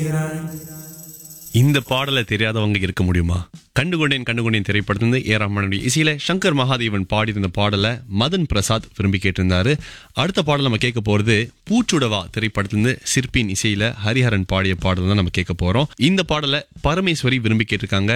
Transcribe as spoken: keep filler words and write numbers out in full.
இந்த பாடலை தெரியாதவங்க இருக்க முடியுமா? கண்டுகொண்டேன் கண்டுகொண்டேன் திரைப்படத்திலிருந்து ஏ ரஹ்மானுடைய இசையில சங்கர் மகாதேவன் பாடியிருந்த பாடலை மதன் பிரசாத் விரும்பி கேட்டிருந்தாரு. அடுத்த பாடல் நம்ம கேட்க போறது பூச்சுடவா திரைப்படத்திலிருந்து சிற்பின் இசையில ஹரிஹரன் பாடிய பாடல் தான் நம்ம கேட்க போறோம். இந்த பாடலை பரமேஸ்வரி விரும்பி கேட்டிருக்காங்க.